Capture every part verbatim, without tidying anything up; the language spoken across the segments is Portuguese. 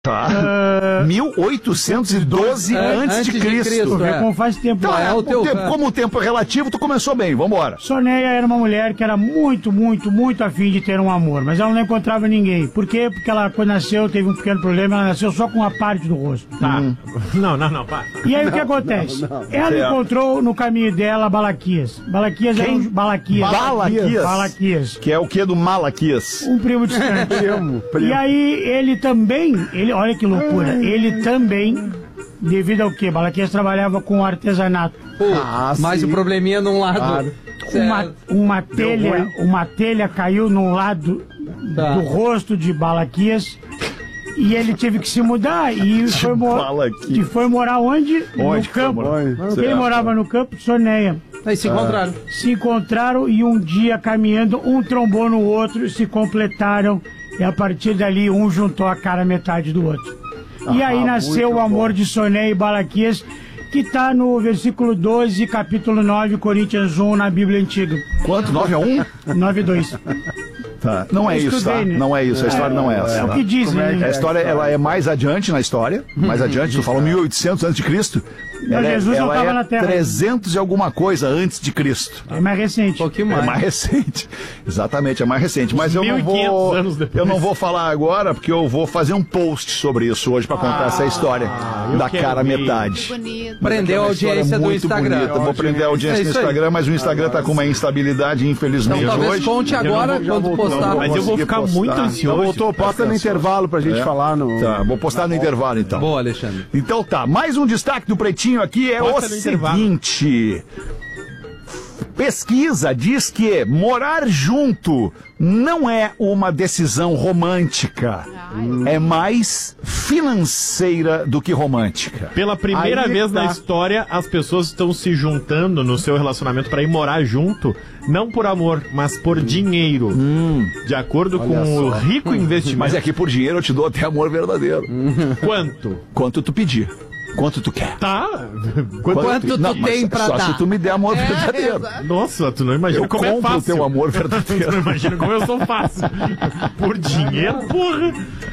Tá. Uh, mil oitocentos e doze é, antes de Cristo. De Cristo é. Como faz tempo. Então, é, o teu, o tempo, como o tempo é relativo, tu começou bem, vambora. Soneia era uma mulher que era muito, muito, muito afim de ter um amor, mas ela não encontrava ninguém. Por quê? Porque ela, quando nasceu, teve um pequeno problema, ela nasceu só com uma parte do rosto. Tá. Hum. Não, não, não, pá. E aí não, o que acontece? Não, não, não. Ela é. encontrou no caminho dela Balaquias. Balaquias Quem? era um... Balaquias. Balaquias. Balaquias. Que é o que do Malaquias? Um primo distante. primo, primo. E aí ele também, ele, olha que loucura, ele também, devido ao quê? Balaquias trabalhava com artesanato. Pô, ah, mas sim. o probleminha num lado. Claro. Uma, uma telha, uma telha caiu num lado tá. do rosto de Balaquias. E ele teve que se mudar e foi, mo e foi morar onde? onde? No campo. Onde? Ele morava no campo de Soneia. Aí se encontraram. Ah. Se encontraram e um dia caminhando, um trombou no outro, se completaram. E a partir dali, um juntou a cara metade do outro. Ah, e aí nasceu o amor bom. de Soneia e Balaquias, que está no versículo doze, capítulo nove, Coríntios um, na Bíblia Antiga. Quanto? nove a um? nove a dois. Tá. Não é isso, tá? Né? Não é isso, a história é, não é essa. É o que dizem, é, né? A história, ela é mais adiante na história, mais adiante, tu falou mil e oitocentos antes de Cristo. Mas Jesus ela não estava é na Terra. trezentos e alguma coisa antes de Cristo. É mais recente. Um pouquinho mais. É mais recente. Exatamente, é mais recente. Mas eu não vou eu não vou falar agora, porque eu vou fazer um post sobre isso hoje para contar ah, essa história da cara ver. metade. Prendeu a audiência do Instagram. Bonita. Vou prender a audiência é do Instagram, mas o Instagram tá com uma instabilidade, infelizmente, então, talvez hoje. conte agora vou, quando postar. Mas eu vou ficar postar. muito ansioso. Então, voltou, posta no intervalo pra gente é. falar no... Tá, vou postar no intervalo então. Boa, Alexandre. Então tá, mais um destaque do Pretinho aqui é Posta o seguinte. Pesquisa diz que morar junto não é uma decisão romântica. Ai. É mais financeira do que romântica. Pela primeira Aí vez tá. na história, as pessoas estão se juntando no seu relacionamento para ir morar junto, não por amor, mas por dinheiro. Hum. De acordo Olha com só. o rico investimento. Mas aqui por dinheiro eu te dou até amor verdadeiro. Quanto? Quanto tu pedir. Quanto tu quer? Tá. Quanto, Quanto tu, não, tu tem pra só dar? Só se tu me der amor é, verdadeiro. Exatamente. Nossa, tu não imagina eu como é fácil. o teu amor verdadeiro. Tu não imagina como eu sou fácil. Por dinheiro, porra.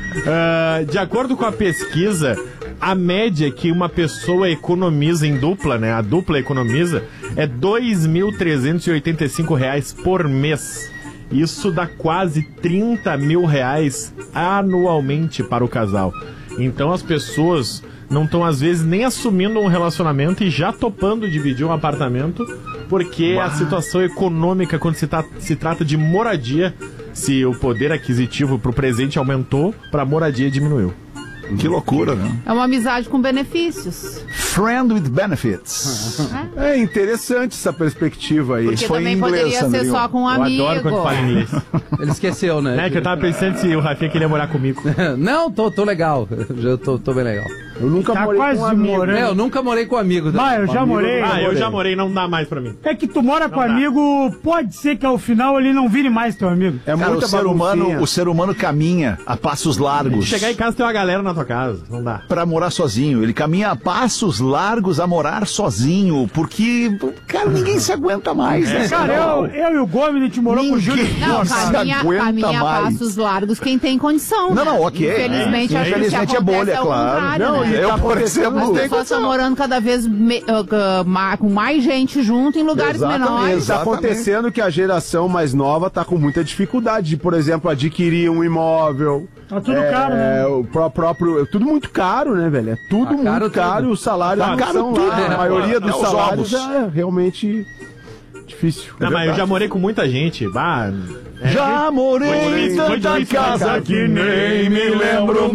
Uh, de acordo com a pesquisa, a média que uma pessoa economiza em dupla, né? A dupla economiza é dois mil trezentos e oitenta e cinco reais por mês. Isso dá quase trinta mil reais anualmente para o casal. Então as pessoas não estão, às vezes, nem assumindo um relacionamento e já topando dividir um apartamento, porque Uau. a situação econômica, quando se, tá, se trata de moradia, se o poder aquisitivo para o presente aumentou, para a moradia diminuiu. Que loucura, né? É uma amizade com benefícios. Friend with benefits. É, é interessante essa perspectiva aí. Porque Isso foi também em inglês, poderia Sandrinho. ser só com um eu amigo. Eu adoro quando fala inglês. Ele esqueceu, né? É que eu tava pensando se o Rafinha queria morar comigo. Não, tô, tô legal. Já tô, tô bem legal. Eu nunca tá morei quase com um amigo. Morando. É, eu nunca morei com amigo. Ah, eu já amigo morei. Ah, eu morei. já morei, não dá mais pra mim. É que tu mora não com dá. amigo, pode ser que ao final ele não vire mais teu amigo. É Cara, o ser humano, o ser humano caminha a passos largos. Chegar em casa tem uma galera na tua casa, não dá. Pra morar sozinho, ele caminha a passos largos a morar sozinho, porque, cara, ninguém se aguenta mais, é, né? Cara, eu, eu e o Gomes, a gente morou ninguém com o Júlio. Não, se caminha, aguenta caminha mais. a passos largos quem tem condição, Não, né? não, ok. Infelizmente, é, acho infelizmente que é bolha, é claro. Não, né? Eu, por exemplo, as pessoas estão morando cada vez me, uh, uh, com mais gente junto em lugares Exatamente, menores. Está acontecendo que a geração mais nova está com muita dificuldade de, por exemplo, adquirir um imóvel. Tá tudo é, caro, né? O pró próprio, é tudo muito caro, né, velho? É tudo tá muito caro, caro tudo. e os salários tá não caro são tudo, lá. né? A maioria É, dos os salários ovos. é realmente difícil. Não, é mas eu já morei com muita gente. Bah, é, já morei em tanta casa que nem me lembro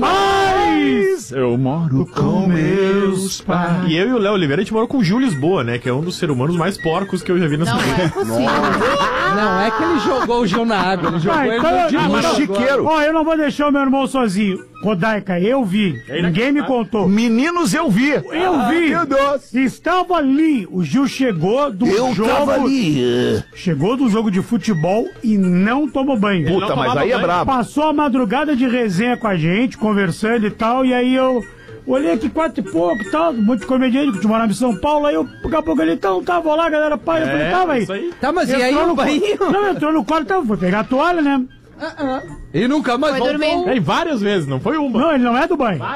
mais. Eu moro com meus pais. E eu e o Léo Oliveira, a gente morou com o Gil Lisboa, né? Que é um dos seres humanos mais porcos que eu já vi nessa Não vida. é possível. Não, é que ele jogou o Gil na água. Ele jogou Ah, ele então, no de ah, novo. mas chiqueiro. Ó, eu não vou deixar o meu irmão sozinho. Rodaica, eu vi. Ninguém me contou. Meninos, eu vi. Eu ah, vi. Meu Deus. Estava ali. O Gil chegou do eu jogo. Tava ali. Chegou do jogo de futebol e não tomou banho. Puta, não mas aí banho. é brabo. Passou a madrugada de resenha com a gente, conversando e tal, e aí eu olhei aqui quatro e pouco e tal, muito comediante, que morava em São Paulo, aí eu, daqui a pouco ele, então, tava lá, galera, pai, eu falei, tava aí. Isso aí. Tá, mas e Entrou aí no o banho? Não, entrou no quarto, então, foi pegar a toalha, né? E nunca mais Foi voltou. dormir. É, e várias vezes, não foi uma. Não, ele não é do banho.